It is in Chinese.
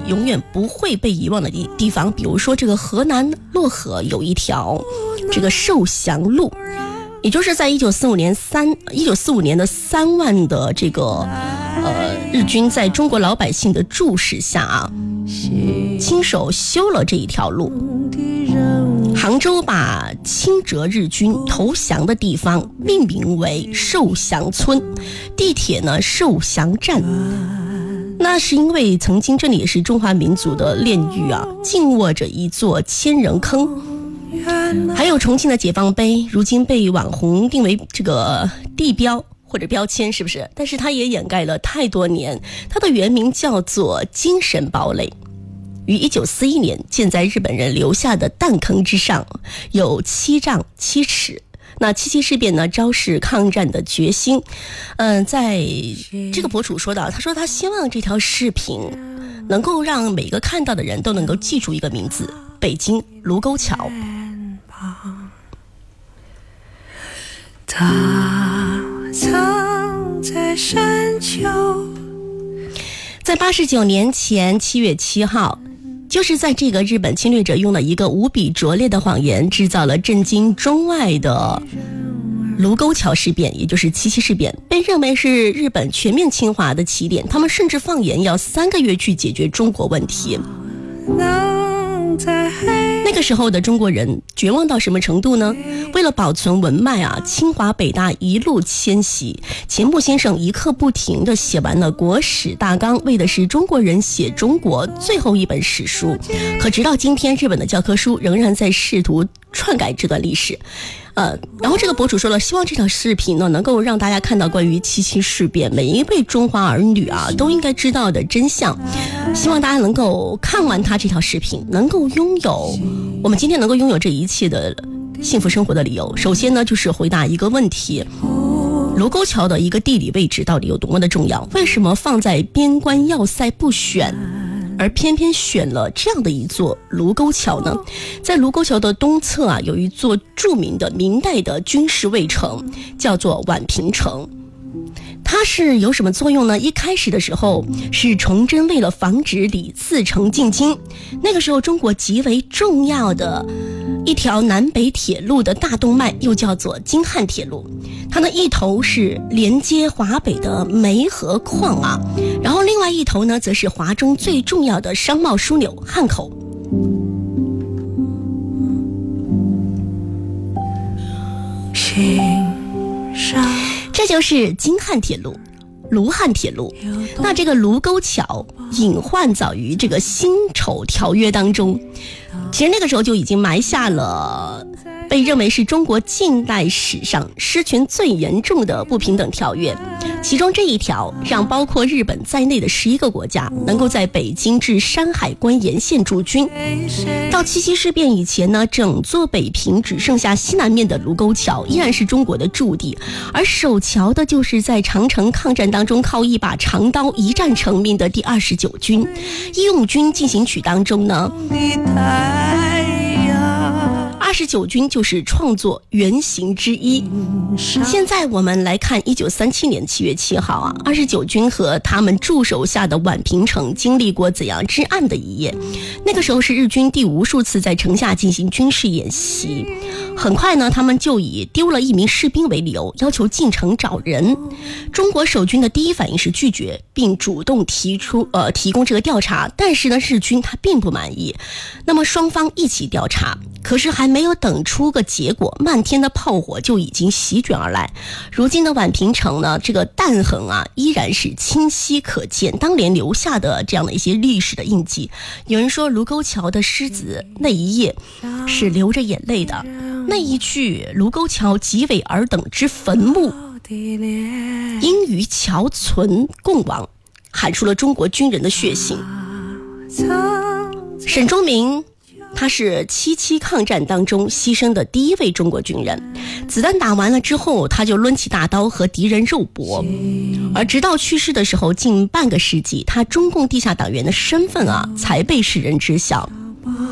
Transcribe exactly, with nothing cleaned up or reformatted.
永远不会被遗忘的地方，比如说这个河南漯河有一条这个受降路，也就是在一九四五年三一九四五年的三万的这个呃日军在中国老百姓的注视下啊，亲手修了这一条路。杭州把清浙日军投降的地方命名为受降村，地铁呢受降站。那是因为曾经这里也是中华民族的炼狱啊，静卧着一座千人坑。还有重庆的解放碑，如今被网红定为这个地标或者标签，是不是？但是它也掩盖了太多年，它的原名叫做精神堡垒。于一九四一年建在日本人留下的弹坑之上，有七丈七尺。那七七事变呢，昭示抗战的决心。嗯、呃，在这个博主说到，他说他希望这条视频能够让每个看到的人都能够记住一个名字：北京卢沟桥。 他藏在山丘。 在八十九年前七月七号，就是在这个日本侵略者用了一个无比拙劣的谎言，制造了震惊中外的卢沟桥事变，也就是七七事变，被认为是日本全面侵华的起点。他们甚至放言要三个月去解决中国问题。那个时候的中国人绝望到什么程度呢？为了保存文脉啊，清华北大一路迁徙，钱穆先生一刻不停地写完了国史大纲，为的是中国人写中国最后一本史书。可直到今天，日本的教科书仍然在试图篡改这段历史。呃，然后这个博主说了，希望这条视频呢能够让大家看到关于七七事变每一位中华儿女啊都应该知道的真相。希望大家能够看完他这条视频，能够拥有我们今天能够拥有这一切的幸福生活的理由。首先呢，就是回答一个问题：卢沟桥的一个地理位置到底有多么的重要？为什么放在边关要塞不选，而偏偏选了这样的一座卢沟桥呢？在卢沟桥的东侧啊，有一座著名的明代的军事卫城，叫做宛平城。它是有什么作用呢？一开始的时候是崇祯为了防止李自成进京，那个时候中国极为重要的一条南北铁路的大动脉又叫做京汉铁路，它的一头是连接华北的煤和矿啊，然后另外一头呢则是华中最重要的商贸枢纽汉口。这就是京汉铁路，卢汉铁路。那这个卢沟桥隐患早于这个辛丑条约当中，其实那个时候就已经埋下了被认为是中国近代史上失权最严重的不平等条约。其中这一条让包括日本在内的十一个国家能够在北京至山海关沿线驻军。到七七事变以前呢，整座北平只剩下西南面的卢沟桥依然是中国的驻地，而守桥的就是在长城抗战当中靠一把长刀一战成名的第二十九军。义勇军进行曲当中呢，二十九军就是创作原型之一。现在我们来看一九三七年七月七号啊，二十九军和他们驻守下的宛平城经历过怎样至暗的一夜。那个时候是日军第无数次在城下进行军事演习，很快呢他们就以丢了一名士兵为理由要求进城找人。中国守军的第一反应是拒绝，并主动提出呃提供这个调查，但是呢日军他并不满意。那么双方一起调查，可是还没有等出个结果，漫天的炮火就已经席卷而来。如今的宛平城呢，这个弹痕啊依然是清晰可见，当年留下的这样的一些历史的印记。有人说卢沟桥的狮子那一夜是流着眼泪的，那一句卢沟桥即为尔等之坟墓，因与桥存共亡，喊出了中国军人的血性。沈忠明他是七七抗战当中牺牲的第一位中国军人，子弹打完了之后他就抡起大刀和敌人肉搏，而直到去世的时候近半个世纪，他中共地下党员的身份啊才被世人知晓。